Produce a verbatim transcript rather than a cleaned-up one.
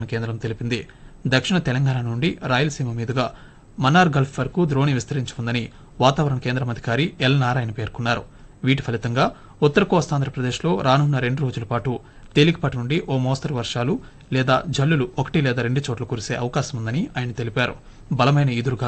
కేంద్రం తెలిపింది. దక్షిణ తెలంగాణ నుండి రాయలసీమ మీదుగా మన్నార్ గల్ఫ్ వరకు ద్రోణి విస్తరించి ఉందని వాతావరణ కేంద్రం అధికారి ఎల్ నారాయణ పేర్కొన్నారు. వీటి ఫలితంగా ఉత్తర కోస్తాంధ్రప్రదేశ్ లో రానున్న రెండు రోజుల పాటు తేలికపాటి నుండి ఓ మోస్తరు వర్షాలు లేదా జల్లులు ఒకటి లేదా రెండు చోట్ల కురిసే అవకాశం ఉందని ఆయన తెలిపారు. బలమైన ఈదురుగాలులు